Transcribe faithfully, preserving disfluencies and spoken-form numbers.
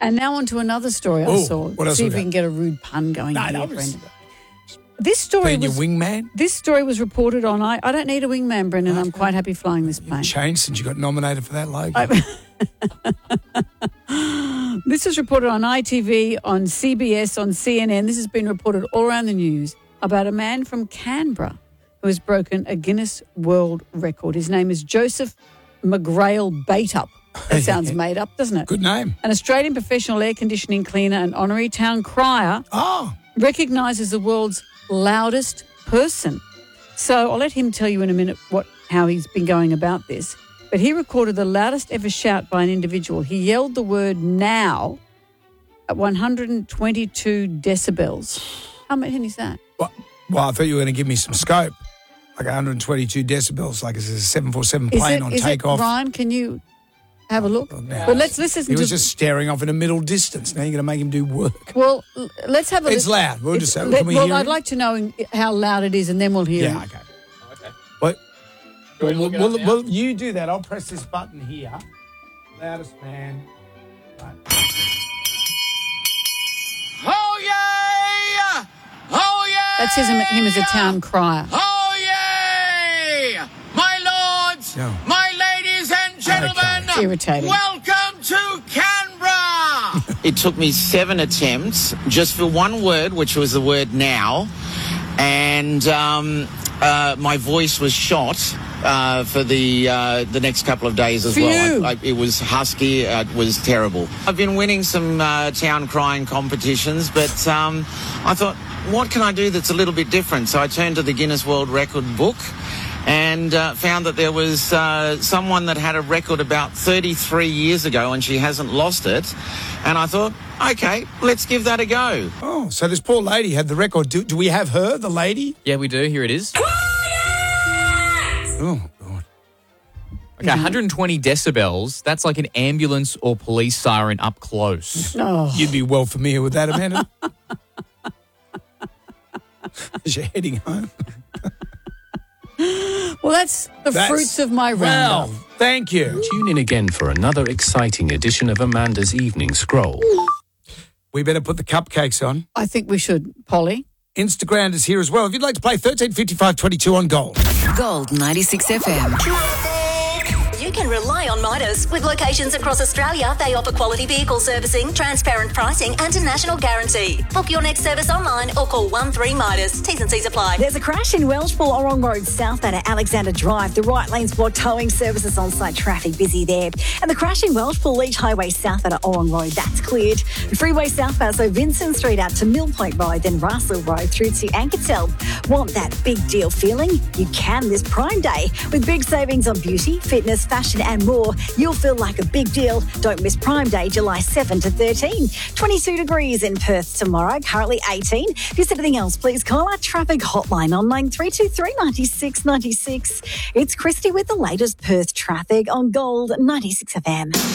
And now on to another story I Ooh, saw. what else See we if we got? can get a rude pun going No, here, that was- Brendan. This story Being your was wingman? this story was reported on. I, I don't need a wingman, Brendan. I'm quite happy flying this plane. Changed since you got nominated for that logo. This is reported on I T V, on C B S, on C N N. This has been reported all around the news about a man from Canberra who has broken a Guinness World Record. His name is Joseph McGrail Baitup. That sounds made up, doesn't it? Good name. An Australian professional air conditioning cleaner and honorary town crier Oh. recognises the world's loudest person. So I'll let him tell you in a minute what how he's been going about this. But he recorded the loudest ever shout by an individual. He yelled the word now at one hundred twenty-two decibels. How many is that? Well, well, I thought you were going to give me some scope. Like one hundred twenty-two decibels, like it's a seven forty-seven Is plane it, on is it, takeoff. Ryan, can you have a look? now. But let's listen He to... was just staring off in a middle distance. Now you're going to make him do work. Well, l- let's have a It's listen. loud. We'll It's- just have- let- can we Well, hear I'd it? like to know how loud it is and then we'll hear Yeah, it. okay. What? Well, well, well, well, you do that. I'll press this button here. Loudest man. Right. Oh yeah! Oh yeah! That's his, him as a town crier. Oh yeah! My lords, No. my ladies and gentlemen, It's irritating. welcome to Canberra. It took me seven attempts just for one word, which was the word now, and um, uh, my voice was shot. Uh, for the uh, the next couple of days as Phew. well. I, I, it was husky. Uh, it was terrible. I've been winning some uh, town crying competitions, but um, I thought, what can I do that's a little bit different? So I turned to the Guinness World Record book and uh, found that there was uh, someone that had a record about thirty-three years ago and she hasn't lost it. And I thought, okay, let's give that a go. Oh, so this poor lady had the record. Do, do we have her, the lady? Yeah, we do. Here it is. Oh, God. Okay, one hundred twenty decibels. That's like an ambulance or police siren up close. Oh. You'd be well familiar with that, Amanda. As you're heading home. Well, that's the That's- fruits of my Well, roundup. thank you. Tune in again for another exciting edition of Amanda's Evening Scroll. We better put the cupcakes on. I think we should, Polly. Instagram is here as well. If you'd like to play thirteen fifty-five twenty-two on Gold. Gold ninety-six F M. You can rely on Midas. With locations across Australia, they offer quality vehicle servicing, transparent pricing and a national guarantee. Book your next service online or call one three Midas. T's and C's apply. There's a crash in Welshpool, Orong Road, southbound at Alexander Drive. The right lane's blocked, towing services on site, traffic busy there. And the crash in Welshpool, Leach Highway southbound at Orong Road, that's cleared. Freeway southbound, so Vincent Street out to Mill Point Road, then Russell Road through to Ankersell. Want that big deal feeling? You can this Prime Day. With big savings on beauty, fitness, fashion and more, you'll feel like a big deal. Don't miss Prime Day, July seventh to thirteen. twenty-two degrees in Perth tomorrow, currently eighteen. If there's anything else, please call our traffic hotline on nine three two three, nine six nine six. It's Christy with the latest Perth traffic on Gold ninety-six F M.